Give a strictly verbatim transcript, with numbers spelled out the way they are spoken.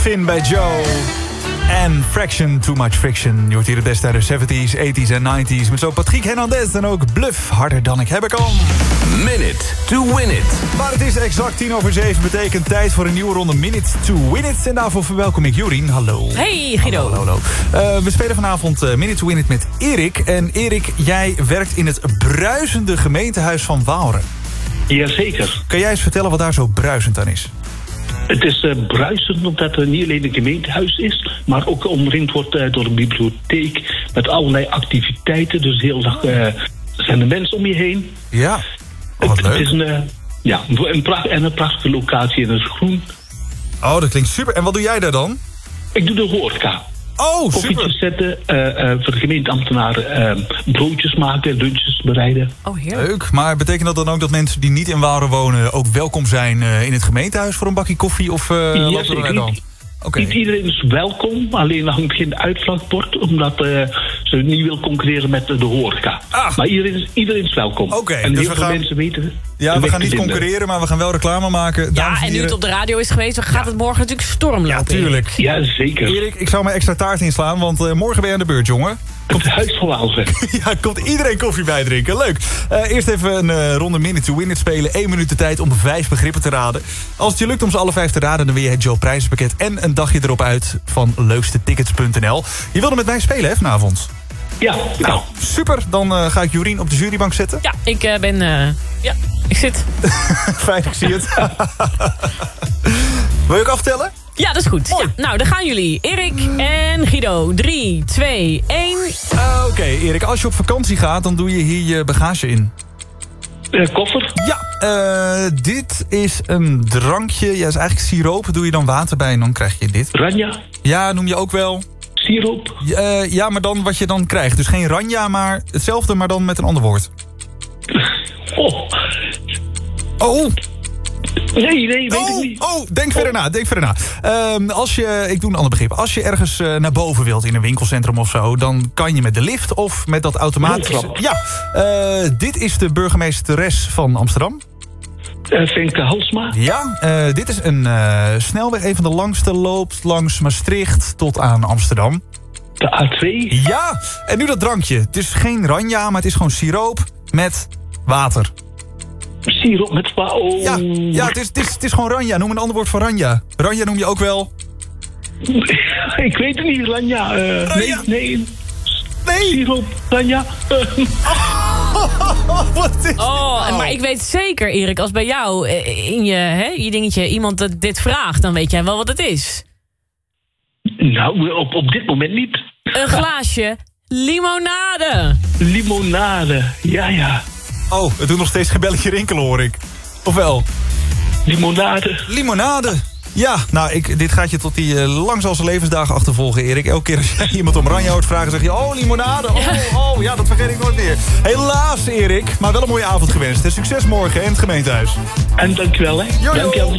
Finn bij Joe. En Fraction, Too Much Friction. Je hoort hier het beste uit de zeventies, tachtigs en nineties. Met zo Patrick Hernandez en ook Bluff. Harder dan ik heb ik al. Minute to win it. Maar het is exact tien over zeven. Betekent tijd voor een nieuwe ronde Minute to win it. En daarvoor verwelkom ik Jorien. Hallo. Hey Guido. Hallo, hallo, hallo. Uh, we spelen vanavond uh, Minute to win it met Erik. En Erik, jij werkt in het bruisende gemeentehuis van Waalre. Jazeker. Kan jij eens vertellen wat daar zo bruisend aan is? Het is uh, bruisend omdat er niet alleen een gemeentehuis is, maar ook omringd wordt uh, door een bibliotheek met allerlei activiteiten. Dus de hele dag uh, zijn er mensen om je heen. Ja, oh, wat het, leuk. Het is een, uh, ja, een pracht, en een prachtige locatie in het groen. Oh, dat klinkt super. En wat doe jij daar dan? Ik doe de horeca. Oh, super. Koffietjes zetten, uh, uh, voor de gemeenteambtenaren uh, broodjes maken, lunches bereiden. Oh, heerlijk. Leuk, maar betekent dat dan ook dat mensen die niet in Waalre wonen ook welkom zijn uh, in het gemeentehuis voor een bakje koffie? Of uh, Ja, wat doen wij dan? Okay. Niet iedereen is welkom, alleen er hangt geen uitvlagbord, omdat uh, ze niet wil concurreren met de horeca. Ah. Maar iedereen is, iedereen is welkom. Oké, okay, en dus heel we veel gaan... mensen weten. Ja, we gaan niet concurreren, maar we gaan wel reclame maken. Ja, en nu het op de radio is geweest, dan gaat het morgen natuurlijk storm lopen. Ja, tuurlijk. Ja, zeker. Erik, ik zou mijn extra taart inslaan, want uh, morgen ben je aan de beurt, jongen. Komt het huis van Waalre. Ja, komt iedereen koffie bij drinken. Leuk. Uh, eerst even een uh, ronde Minute to Win It spelen. Eén minuut de tijd om vijf begrippen te raden. Als het je lukt om ze alle vijf te raden, dan win je het Joe prijzenpakket en een dagje erop uit van leukstetickets punt n l. Je wilde met mij spelen, hè, vanavond? Ja. Nou, super. Dan uh, ga ik Jorien op de jurybank zetten. Ja, ik uh, ben... Uh, ja, ik zit. Fijn, ik zie het. Wil je ook aftellen? Ja, dat is goed. Ja, nou, dan gaan jullie. Erik en Guido. drie, twee, één. Uh, Oké, okay, Erik. Als je op vakantie gaat, dan doe je hier je bagage in. Uh, koffer? Ja, uh, dit is een drankje. Ja, is eigenlijk siroop. Doe je dan water bij en dan krijg je dit. Ranja? Ja, noem je ook wel. Siroop? Uh, ja, maar dan wat je dan krijgt. Dus geen ranja, maar hetzelfde, maar dan met een ander woord. Oh. Oh. Nee, nee, weet oh, ik niet. Oh, denk verder na, denk verder na. Um, als je, ik doe een ander begrip. Als je ergens uh, naar boven wilt in een winkelcentrum of zo, dan kan je met de lift of met dat automatische... Ja, uh, dit is de burgemeesteres van Amsterdam. Uh, Femke Halsema. Ja, uh, dit is een uh, snelweg. Een van de langste, loopt langs Maastricht tot aan Amsterdam. De A twee. Ja, en nu dat drankje. Het is geen ranja, maar het is gewoon siroop met water. Siroop met water. Oh. Ja, ja het, is, het, is, het is gewoon ranja. Noem een ander woord voor ranja. Ranja noem je ook wel... Ik weet het niet, ranja. Uh, ranja. Nee, nee. Nee. Siroop, ranja. Wat is Oh, en, maar ik weet zeker, Erik, als bij jou in je, hè, je dingetje iemand dat dit vraagt, dan weet jij wel wat het is. Nou, op, op dit moment niet. Een glaasje limonade. Limonade, ja, ja. Oh, het doet nog steeds geen belletje rinkelen, hoor ik. Of wel? Limonade. Limonade. Ja, nou, ik, dit gaat je tot die uh, lang zal zijn levensdagen achtervolgen, Erik. Elke keer als jij iemand om ranja hoort vragen, zeg je... Oh, limonade, oh, oh, ja, dat vergeet ik nooit meer. Helaas, Erik, maar wel een mooie avond gewenst. Hè. Succes morgen in het gemeentehuis. En dankjewel, hè. Jojo. Dankjewel.